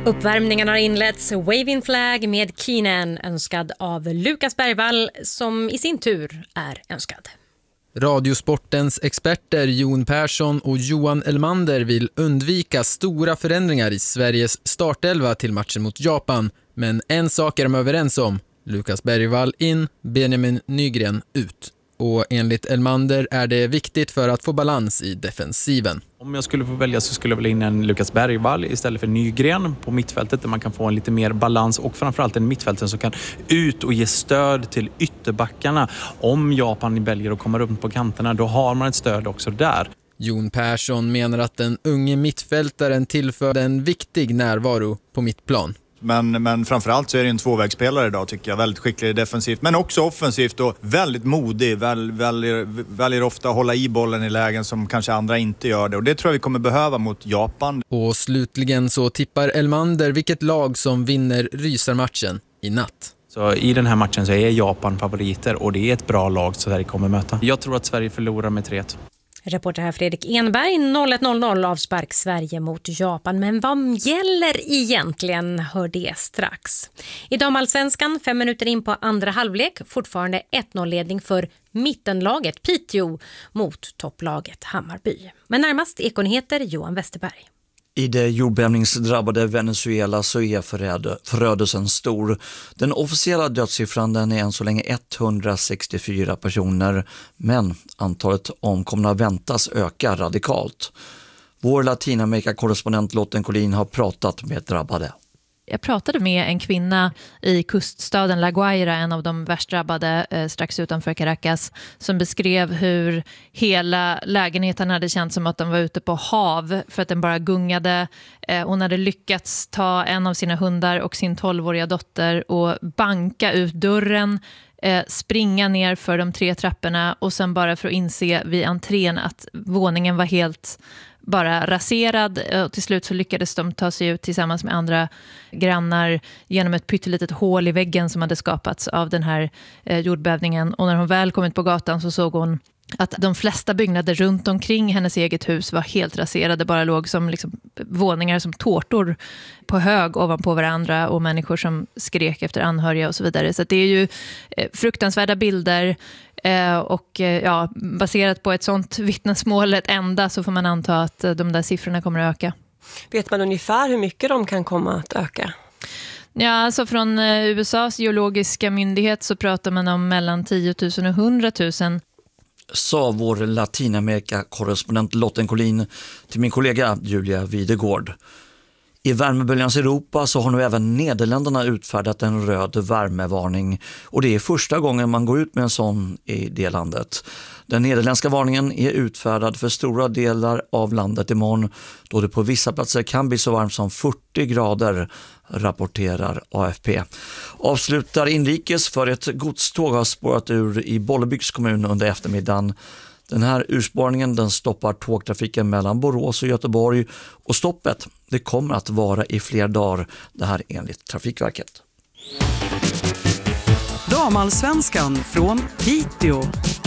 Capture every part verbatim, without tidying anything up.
Uppvärmningen har inletts, Waving Flag med Keenan, önskad av Lukas Bergvall, som i sin tur är önskad. Radiosportens experter Jon Persson och Johan Elmander vill undvika stora förändringar i Sveriges startelva till matchen mot Japan. Men en sak är de överens om. Lukas Bergvall in, Benjamin Nygren ut. Och enligt Elmander är det viktigt för att få balans i defensiven. Om jag skulle få välja så skulle jag vilja in en Lukas Bergvall istället för Nygren på mittfältet, där man kan få en lite mer balans och framförallt en mittfälten som kan ut och ge stöd till ytterbackarna. Om Japan väljer att komma runt på kanterna, då har man ett stöd också där. Jon Persson menar att den unge mittfältaren tillför en viktig närvaro på mittplan. Men, men framförallt så är det en tvåvägsspelare idag, tycker jag. Väldigt skicklig defensivt, men också offensivt och väldigt modig. Väl, väljer, väljer ofta att hålla i bollen i lägen som kanske andra inte gör det. Och det tror jag vi kommer behöva mot Japan. Och slutligen så tippar Elmander vilket lag som vinner rysarmatchen i natt. Så i den här matchen så är Japan favoriter och det är ett bra lag som Sverige kommer möta. Jag tror att Sverige förlorar med tre ett. Reporter här Fredrik Enberg, noll ett noll noll avspark Sverige mot Japan. Men vad gäller egentligen, hör det strax. I damallsvenskan, fem minuter in på andra halvlek, fortfarande ett noll-ledning för mittenlaget Piteå mot topplaget Hammarby. Men närmast Ekonyheter Johan Westerberg. I det jordbävningsdrabbade Venezuela så är förödelsen stor. Den officiella dödssiffran den är än så länge etthundrasextiofyra personer, men antalet omkomna väntas öka radikalt. Vår Latinamerika-korrespondent Lotten Collin har pratat med drabbade. Jag pratade med en kvinna i kuststaden La Guaira, en av de värst drabbade eh, strax utanför Caracas, som beskrev hur hela lägenheten hade känts som att den var ute på hav för att den bara gungade. Eh, hon hade lyckats ta en av sina hundar och sin tolvåriga dotter och banka ut dörren, eh, springa ner för de tre trapporna och sen bara för att inse vid entrén att våningen var helt bara raserad, och till slut så lyckades de ta sig ut tillsammans med andra grannar genom ett pyttelitet hål i väggen som hade skapats av den här eh, jordbävningen. Och när hon väl kom ut på gatan så såg hon att de flesta byggnader runt omkring hennes eget hus var helt raserade, bara låg som liksom våningar som tårtor på hög ovanpå varandra och människor som skrek efter anhöriga och så vidare. Så det är ju eh, fruktansvärda bilder. Eh, och eh, ja, baserat på ett sånt vittnesmål ett enda så får man anta att eh, de där siffrorna kommer att öka. Vet man ungefär hur mycket de kan komma att öka? Ja, alltså från eh, U S A:s geologiska myndighet så pratar man om mellan tio tusen och hundra tusen. Sa vår Latinamerika-korrespondent Lotten Collin till min kollega Julia Videgård. I värmeböljans Europa så har nu även Nederländerna utfärdat en röd värmevarning, och det är första gången man går ut med en sån i det landet. Den nederländska varningen är utfärdad för stora delar av landet imorgon, då det på vissa platser kan bli så varmt som fyrtio grader, rapporterar A F P. Avslutar inrikes för ett godståg har spårat ur i Bollebygds kommun under eftermiddagen. Den här urspårningen den stoppar tågtrafiken mellan Borås och Göteborg, och stoppet det kommer att vara i fler dagar, det här enligt Trafikverket. Damallsvenskan från Piteå.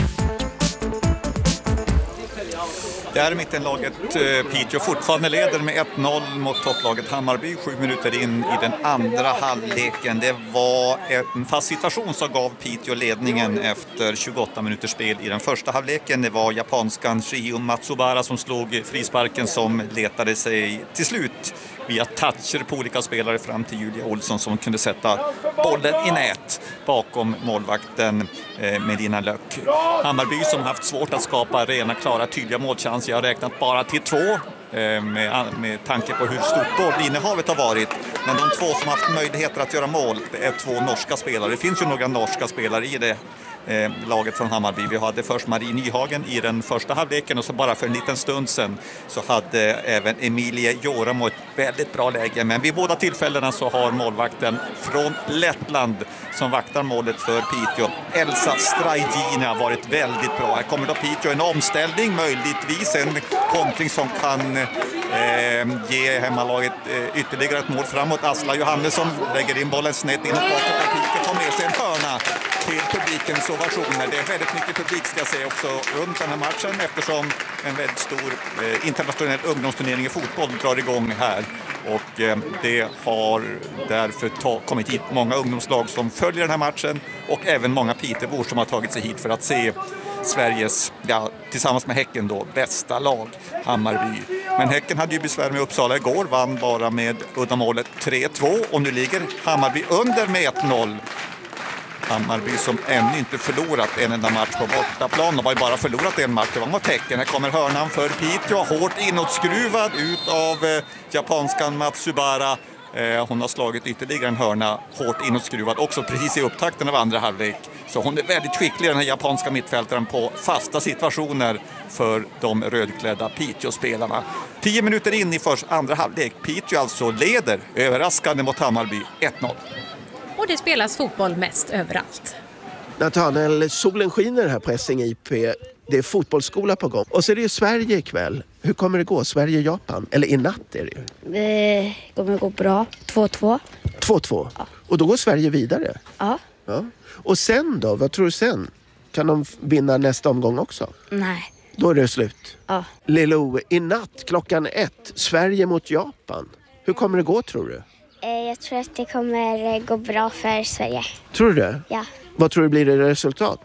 Där mittenlaget Piteå fortfarande leder med ett noll mot topplaget Hammarby. Sju minuter in i den andra halvleken. Det var en fast situation som gav Piteå ledningen efter tjugoåtta minuters spel i den första halvleken. Det var japanskan Shio Matsubara som slog frisparken som letade sig till slut via toucher på olika spelare fram till Julia Olsson som kunde sätta bollen i nät bakom målvakten Medina Lök. Hammarby som haft svårt att skapa rena, klara, tydliga målchanser. Jag har räknat bara till två med, med tanke på hur stort bollinnehavet har varit. Men de två som haft möjligheter att göra mål är två norska spelare. Det finns ju några norska spelare i det eh, laget från Hammarby. Vi hade först Marie Nyhagen i den första halvleken, och så bara för en liten stund sedan så hade även Emilie Joramo ett väldigt bra läge. Men vid båda tillfällena så har målvakten från Lettland som vaktar målet för Piteå, Elsa Strajdina, varit väldigt bra. Här kommer då Piteå en omställning, möjligtvis en kontring som kan eh, ge hemmalaget eh, ytterligare ett mål framåt. Asla Johannesson lägger in bollen snett in och bakåt, och Piteå tar med sig en hörna till publikens ovationer. Det är väldigt mycket publik, ska jag säga, också runt den här matchen, eftersom en väldigt stor eh, internationell ungdomsturnering i fotboll drar igång här. Och eh, det har därför ta- kommit hit många ungdomslag som följer den här matchen och även många Pitebor som har tagit sig hit för att se Sveriges, ja, tillsammans med Häcken då, bästa lag, Hammarby. Men Häcken hade ju besvär med Uppsala igår, vann bara med uddamålet tre två och nu ligger Hammarby under med ett noll. Hammarby som ännu inte förlorat en enda match på bortaplan. De har ju bara förlorat en match, det var mot Häcken. Här kommer hörnan för Piteå, hårt inåtskruvad ut av eh, japanskan Matsubara. Eh, hon har slagit ytterligare en hörna, hårt inåtskruvad, också precis i upptakten av andra halvlek. Så hon är väldigt skicklig, den här japanska mittfältaren, på fasta situationer för de rödklädda Piteå-spelarna. Tio minuter in i först andra halvlek. Piteå alltså leder överraskande mot Hammarby ett noll. Och det spelas fotboll mest överallt. Nathanael, solen skiner här på Essing I P. Det är fotbollsskola på gång. Och så är det ju Sverige ikväll. Hur kommer det gå? Sverige-Japan? Eller i natt är det ju. Det kommer gå bra. två två. två två? Ja. Och då går Sverige vidare? Ja. Ja. Och sen då? Vad tror du sen? Kan de vinna nästa omgång också? Nej. Då är det slut? Ja. Lilo, i natt klockan ett. Sverige mot Japan. Hur kommer det gå, tror du? Jag tror att det kommer gå bra för Sverige. Tror du det? Ja. Vad tror du blir det resultat?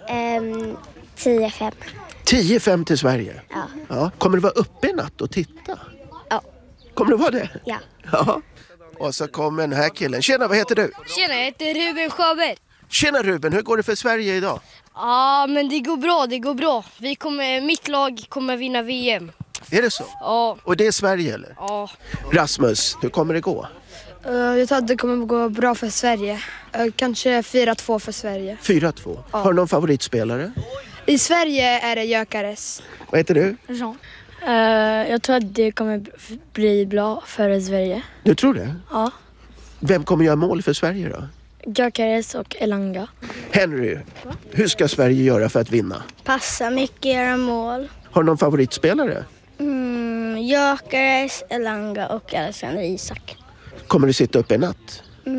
Um, tio fem. tio fem till Sverige? Ja. Ja. Kommer du vara uppe i natt och titta? Ja. Kommer du vara det? Ja. Ja. Och så kommer den här killen. Tjena, vad heter du? Tjena, jag heter Ruben Sjöberg. Tjena Ruben, hur går det för Sverige idag? Ja, men det går bra, det går bra. Vi kommer, mitt lag kommer vinna V M. Är det så? Ja. Och det är Sverige eller? Ja. Rasmus, hur kommer det gå? Uh, jag tror att det kommer gå bra för Sverige. Uh, kanske fyra två för Sverige. fyra två. Ja. Har du någon favoritspelare? I Sverige är det Gökares. Vad heter du? Jean. Uh, jag tror att det kommer bli bra för Sverige. Du tror det? Ja. Vem kommer göra mål för Sverige då? Gökares och Elanga. Henry, hur ska Sverige göra för att vinna? Passa mycket, göra mål. Har du någon favoritspelare? Mm, Gökares, Elanga och Alexander Isak. Kommer du sitta upp i natt?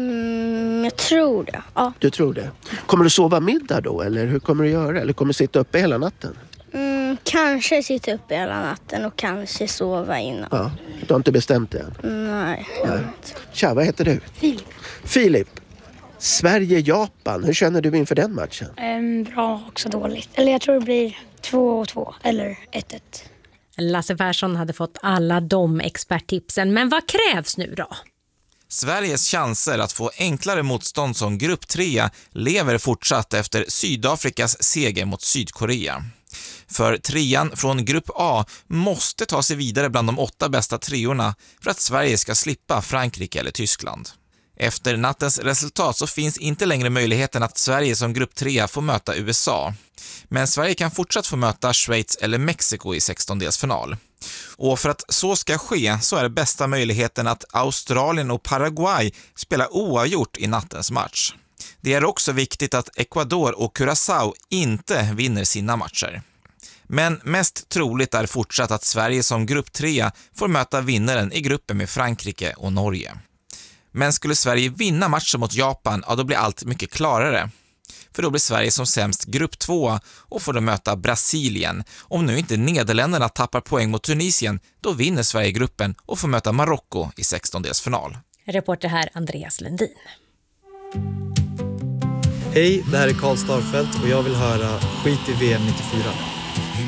Mm, jag tror det, ja. Du tror det? Kommer du sova middag då eller hur kommer du göra? Eller kommer du sitta uppe hela natten? Mm, kanske sitta uppe hela natten och kanske sova innan. Ja, du har inte bestämt det än? Nej. Nej. Tja, vad heter du? Filip. Filip. Sverige-Japan, hur känner du inför den matchen? Um, bra, också dåligt. Eller jag tror det blir två två eller ett ett. Lasse Persson hade fått alla de experttipsen, men vad krävs nu då? Sveriges chanser att få enklare motstånd som grupp tre lever fortsatt efter Sydafrikas seger mot Sydkorea. För trean från grupp A måste ta sig vidare bland de åtta bästa treorna för att Sverige ska slippa Frankrike eller Tyskland. Efter nattens resultat så finns inte längre möjligheten att Sverige som grupp tre får möta U S A. Men Sverige kan fortsatt få möta Schweiz eller Mexiko i sextondelsfinal. Och för att så ska ske så är det bästa möjligheten att Australien och Paraguay spelar oavgjort i nattens match. Det är också viktigt att Ecuador och Curaçao inte vinner sina matcher. Men mest troligt är fortsatt att Sverige som grupp tre får möta vinnaren i gruppen med Frankrike och Norge. Men skulle Sverige vinna matchen mot Japan, ja då blir allt mycket klarare. För då blir Sverige som sämst grupp två och får då möta Brasilien. Om nu inte Nederländerna tappar poäng mot Tunisien, då vinner Sverige gruppen och får möta Marocko i sextondelsfinal. Reporter här Andreas Lundin. Hej, det här är Karl Starfelt och jag vill höra Skit i V M nittiofyra.